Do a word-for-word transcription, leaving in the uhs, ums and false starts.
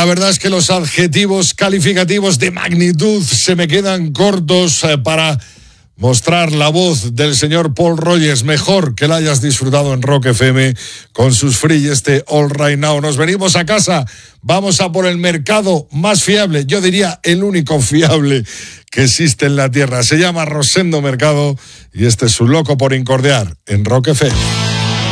La verdad es que los adjetivos calificativos de magnitud se me quedan cortos eh, para mostrar la voz del señor Paul Rogers. Mejor que la hayas disfrutado en Rock F M con sus free este All Right Now. Nos venimos a casa, vamos a por el mercado más fiable, yo diría el único fiable que existe en la tierra. Se llama Rosendo Mercado y este es su Loco por Incordiar en Rock F M.